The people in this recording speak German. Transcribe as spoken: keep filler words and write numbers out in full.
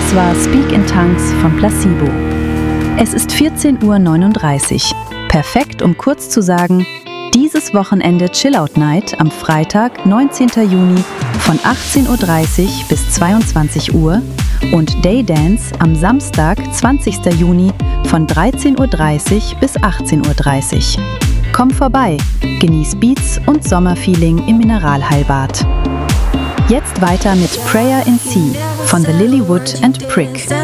Das war Speak in Tongues von Placebo. Es ist vierzehn Uhr neununddreißig. Perfekt, um kurz zu sagen, dieses Wochenende Chillout Night am Freitag, neunzehnten Juni von achtzehn Uhr dreißig bis zweiundzwanzig Uhr und Daydance am Samstag, zwanzigsten Juni von dreizehn Uhr dreißig bis achtzehn Uhr dreißig. Komm vorbei, genieß Beats und Sommerfeeling im Mineralheilbad. Jetzt weiter mit Prayer in Sea von The Lilywood and Prick.